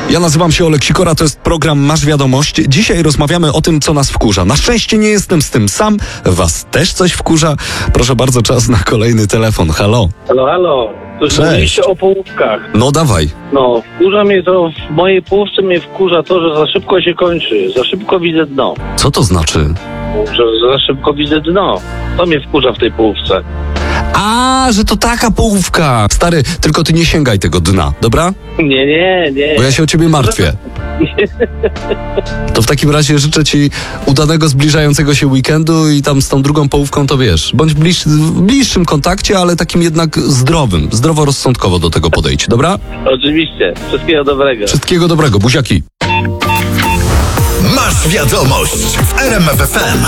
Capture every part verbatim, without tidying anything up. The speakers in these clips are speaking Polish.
Ja nazywam się Olek Sikora, to jest program Masz Wiadomość. Dzisiaj rozmawiamy o tym, co nas wkurza. Na szczęście nie jestem z tym sam. Was też coś wkurza? Proszę bardzo, czas na kolejny telefon. Halo. Halo, halo. Cześć. Mówiliście o połówkach. No dawaj. No, wkurza mnie to, w mojej połówce mnie wkurza to, że za szybko się kończy. Za szybko widzę dno. Co to znaczy? Że za szybko widzę dno. To mnie wkurza w tej połówce. A, że to taka połówka. Stary, tylko ty nie sięgaj tego dna, dobra? Nie, nie, nie. Bo ja się o ciebie martwię. To w takim razie życzę ci udanego, zbliżającego się weekendu i tam z tą drugą połówką to wiesz, bądź bliż, w bliższym kontakcie, ale takim jednak zdrowym, zdroworozsądkowo do tego podejdź, dobra? Oczywiście. Wszystkiego dobrego. Wszystkiego dobrego, buziaki. Masz wiadomość w R M F F M.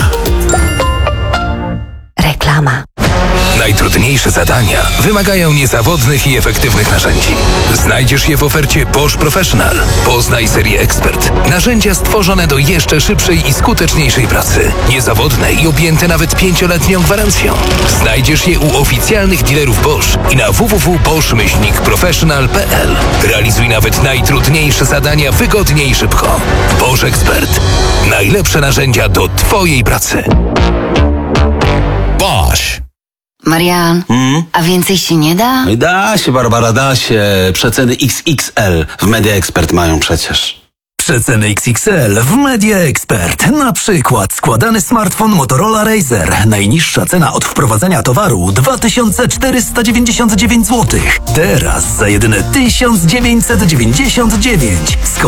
Reklama. Najtrudniejsze zadania wymagają niezawodnych i efektywnych narzędzi. Znajdziesz je w ofercie Bosch Professional. Poznaj serię Expert. Narzędzia stworzone do jeszcze szybszej i skuteczniejszej pracy. Niezawodne i objęte nawet pięcioletnią gwarancją. Znajdziesz je u oficjalnych dealerów Bosch i na w w w kropka bosch myślnik professional kropka p l. Realizuj nawet najtrudniejsze zadania wygodnie i szybko. Bosch Expert. Najlepsze narzędzia do twojej pracy. Bosch. Marian, Hmm? a więcej się nie da? No i da się, Barbara, da się. Przeceny X X L w Media Expert mają przecież. Przeceny X X L w Media Expert. Na przykład składany smartfon Motorola Razr. Najniższa cena od wprowadzenia towaru dwa tysiące czterysta dziewięćdziesiąt dziewięć złotych. Teraz za jedyne tysiąc dziewięćset dziewięćdziesiąt dziewięć. Z